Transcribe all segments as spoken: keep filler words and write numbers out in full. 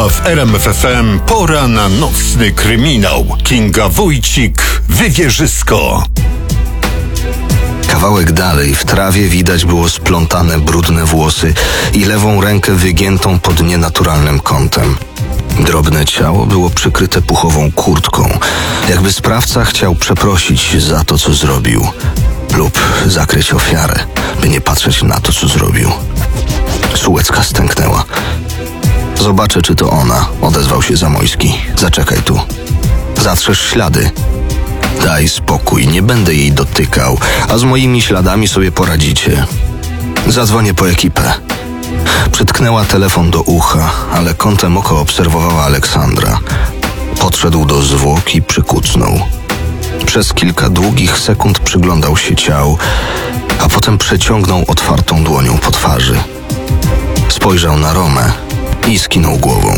A w R M F F M pora na nocny kryminał. Kinga Wójcik, Wywierzysko. Kawałek dalej w trawie widać było splątane brudne włosy i lewą rękę wygiętą pod nienaturalnym kątem. Drobne ciało było przykryte puchową kurtką, jakby sprawca chciał przeprosić za to, co zrobił, lub zakryć ofiarę, by nie patrzeć na to, co zrobił. Sułecka stęknęła. Zobaczę, czy to ona, odezwał się Zamojski. Zaczekaj tu. Zatrzesz ślady. Daj spokój, nie będę jej dotykał, a z moimi śladami sobie poradzicie. Zadzwonię po ekipę. Przytknęła telefon do ucha, ale kątem oka obserwowała Aleksandra. Podszedł do zwłok i przykucnął. Przez kilka długich sekund przyglądał się ciału, a potem przeciągnął otwartą dłonią po twarzy. Spojrzał na Romę i skinął głową.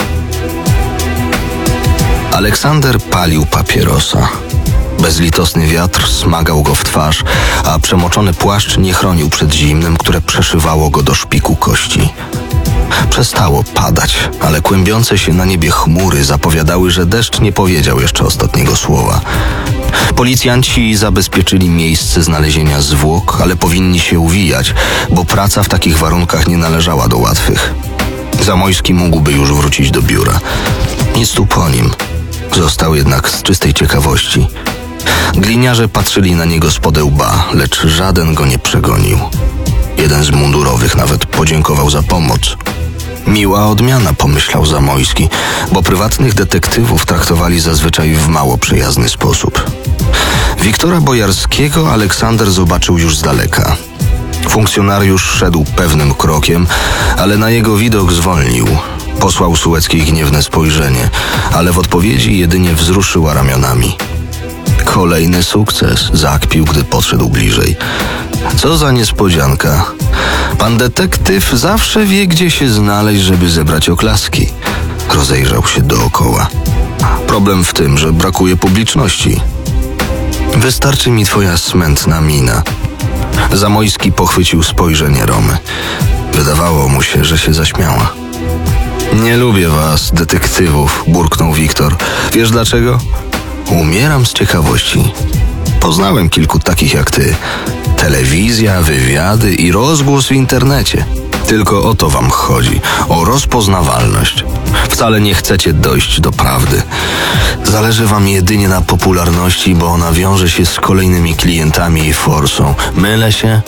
Aleksander palił papierosa. Bezlitosny wiatr smagał go w twarz, a przemoczony płaszcz nie chronił przed zimnem, które przeszywało go do szpiku kości. Przestało padać, ale kłębiące się na niebie chmury zapowiadały, że deszcz nie powiedział jeszcze ostatniego słowa. Policjanci zabezpieczyli miejsce znalezienia zwłok, ale powinni się uwijać, bo praca w takich warunkach nie należała do łatwych. Zamojski mógłby już wrócić do biura. Nic tu po nim. Został jednak z czystej ciekawości. Gliniarze patrzyli na niego spod łba, lecz żaden go nie przegonił. Jeden z mundurowych nawet podziękował za pomoc. Miła odmiana, pomyślał Zamojski, bo prywatnych detektywów traktowali zazwyczaj w mało przyjazny sposób. Wiktora Bojarskiego Aleksander zobaczył już z daleka. Funkcjonariusz szedł pewnym krokiem, ale na jego widok zwolnił. Posłał Sułeckiej gniewne spojrzenie, ale w odpowiedzi jedynie wzruszyła ramionami. Kolejny sukces, zakpił, gdy podszedł bliżej. Co za niespodzianka. Pan detektyw zawsze wie, gdzie się znaleźć, żeby zebrać oklaski. Rozejrzał się dookoła. Problem w tym, że brakuje publiczności. Wystarczy mi twoja smętna mina. Zamojski pochwycił spojrzenie Romy. Wydawało mu się, że się zaśmiała. Nie lubię was, detektywów, burknął Wiktor. Wiesz dlaczego? Umieram z ciekawości. Poznałem kilku takich jak ty. Telewizja, wywiady i rozgłos w internecie. Tylko o to wam chodzi. O rozpoznawalność. Wcale nie chcecie dojść do prawdy. Zależy wam jedynie na popularności, bo ona wiąże się z kolejnymi klientami i forsą. Mylę się?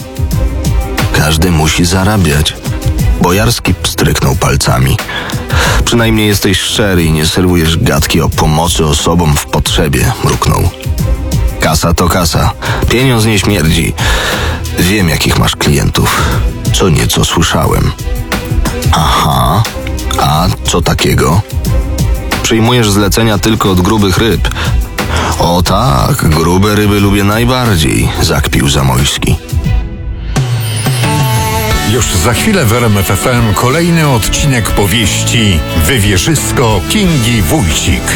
Każdy musi zarabiać. Bojarski pstryknął palcami. Przynajmniej jesteś szczery i nie serwujesz gadki o pomocy osobom w potrzebie, mruknął. Kasa to kasa. Pieniądz nie śmierdzi. Wiem, jakich masz klientów. Co nieco słyszałem. Aha. A co takiego? Przyjmujesz zlecenia tylko od grubych ryb. O tak, grube ryby lubię najbardziej, zakpił Zamojski. Już za chwilę w R M F F M kolejny odcinek powieści Wywierzysko Kingi Wójcik.